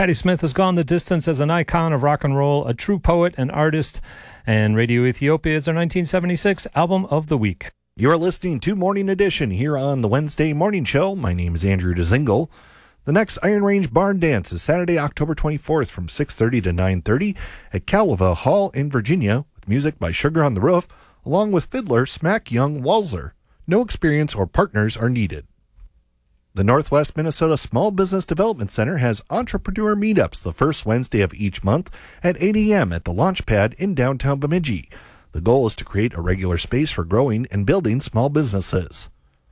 Patti Smith has gone the distance as an icon of rock and roll, a true poet and artist, and Radio Ethiopia is their 1976 Album of the Week. You're listening to Morning Edition here on the Wednesday Morning Show. My name is Andrew DeZingle. The next Iron Range Barn Dance is Saturday, October 24th from 6:30 to 9:30 at Calava Hall in Virginia, with music by Sugar on the Roof, along with fiddler Smack Young Walzer. No experience or partners are needed. The Northwest Minnesota Small Business Development Center has entrepreneur meetups the first Wednesday of each month at 8 a.m. at the Launchpad in downtown Bemidji. The goal is to create a regular space for growing and building small businesses.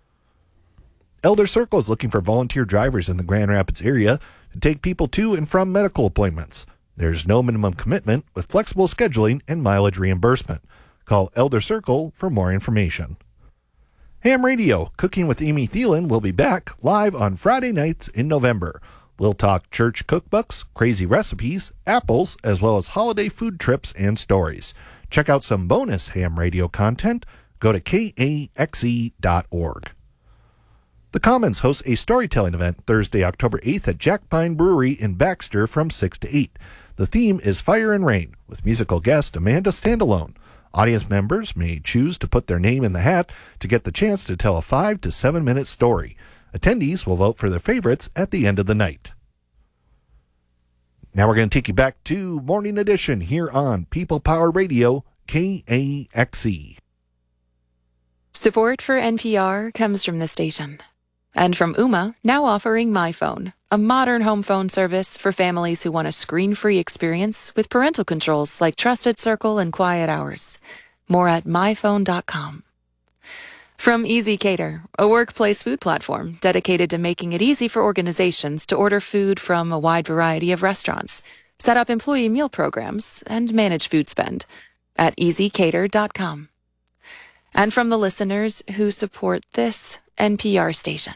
Elder Circle is looking for volunteer drivers in the Grand Rapids area to take people to and from medical appointments. There's no minimum commitment with flexible scheduling and mileage reimbursement. Call Elder Circle for more information. Ham Radio, Cooking with Amy Thielen, will be back live on Friday nights in November. We'll talk church cookbooks, crazy recipes, apples, as well as holiday food trips and stories. Check out some bonus Ham Radio content. Go to kaxe.org. The Commons hosts a storytelling event Thursday, October 8th at Jack Pine Brewery in Baxter from 6 to 8. The theme is Fire and Rain, with musical guest Amanda Standalone. Audience members may choose to put their name in the hat to get the chance to tell a 5 to 7 minute story. Attendees will vote for their favorites at the end of the night. Now we're going to take you back to Morning Edition here on People Power Radio, KAXE. Support for NPR comes from the station. And from Ooma, now offering MyPhone, a modern home phone service for families who want a screen-free experience with parental controls like Trusted Circle and Quiet Hours. More at myphone.com. From Easy Cater, a workplace food platform dedicated to making it easy for organizations to order food from a wide variety of restaurants, set up employee meal programs, and manage food spend at easycater.com. And from the listeners who support this NPR station.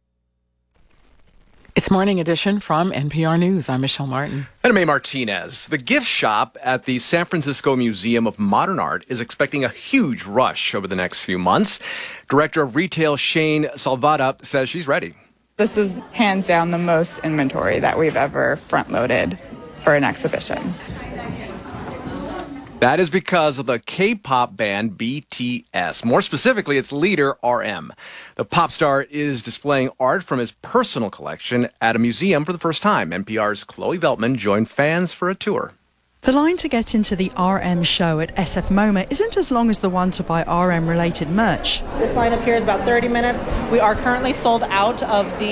It's Morning Edition from NPR News. I'm Michelle Martin. And Mae Martinez. The gift shop at the San Francisco Museum of Modern Art is expecting a huge rush over the next few months. Director of Retail Shane Salvata says she's ready. This is hands down the most inventory that we've ever front-loaded for an exhibition. That is because of the K-pop band BTS. More specifically, its leader, RM. The pop star is displaying art from his personal collection at a museum for the first time. NPR's Chloe Veltman joined fans for a tour. The line to get into the RM show at SF MoMA isn't as long as the one to buy RM-related merch. This line up here is about 30 minutes. We are currently sold out of the